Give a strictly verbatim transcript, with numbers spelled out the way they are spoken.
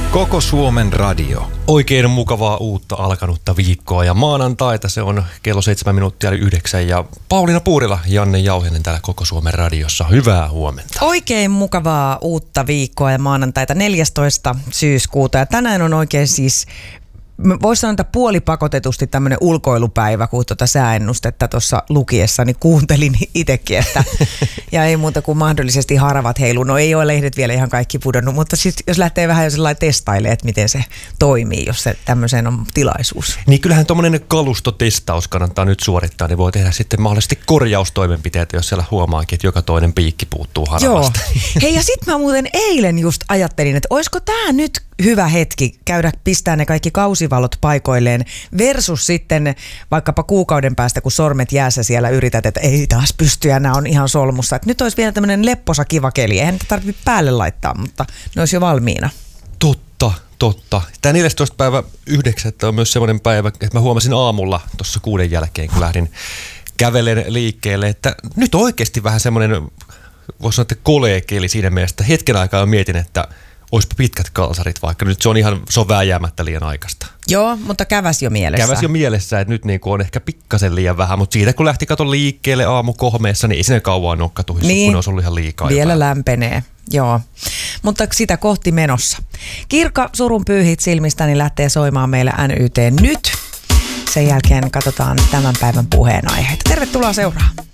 Koko Suomen radio. Oikein mukavaa uutta alkanutta viikkoa ja maanantaita. Se on kello seitsemän minuuttia yli yhdeksän ja Pauliina Puurila, Janne Jauhinen täällä Koko Suomen radiossa. Hyvää huomenta. Oikein mukavaa uutta viikkoa ja maanantaita neljästoista syyskuuta. Ja tänään on oikein siis, voisi sanoa, että puolipakotetusti tämmöinen ulkoilupäivä, kun tuota sääennustetta tuossa lukiessani kuuntelin itsekin, että ja ei muuta kuin mahdollisesti haravat heilu. No ei ole lehdet vielä ihan kaikki pudonnut, mutta siis jos lähtee vähän jo sellainen testailemaan, että miten se toimii, jos se tämmöiseen on tilaisuus. Niin kyllähän tuommoinen kalustotestaus kannattaa nyt suorittaa, niin voi tehdä sitten mahdollisesti korjaustoimenpiteitä, jos siellä huomaakin, että joka toinen piikki puuttuu haravasta. Joo. Hei, ja sit mä muuten eilen just ajattelin, että olisiko tää nyt hyvä hetki käydä pistää ne kaikki kausivalot paikoilleen versus sitten vaikkapa kuukauden päästä, kun sormet jäässä siellä yrität, että ei taas pysty ja nämä on ihan solmussa. Et nyt olisi vielä tämmöinen lepposa kiva keli. Eihän niitä tarvitse päälle laittaa, mutta ne olisi jo valmiina. Totta, totta. Tämä neljästoista päivä yhdeksättä on myös semmoinen päivä, että mä huomasin aamulla tuossa kuuden jälkeen, kun lähdin kävelen liikkeelle, että nyt oikeasti vähän semmoinen, voisi sanoa, että kolea keli siinä mielessä, että hetken aikaa mietin, että olisipa pitkät kalsarit, vaikka nyt se on ihan, se on vääjäämättä liian aikaista. Joo, mutta käväs jo mielessä. Käväs jo mielessä, että nyt niin kuin on ehkä pikkasen liian vähän, mutta siitä kun lähti katon liikkeelle aamukohmeessa, niin ei sinne kauan ole katuhissa, niin, kun olisi ollut ihan liikaa. Vielä jotain. Lämpenee, joo. Mutta sitä kohti menossa. Kirka Surun pyyhit silmistäni lähtee soimaan meille N Y T nyt. Sen jälkeen katsotaan tämän päivän puheenaiheita. Tervetuloa seuraan.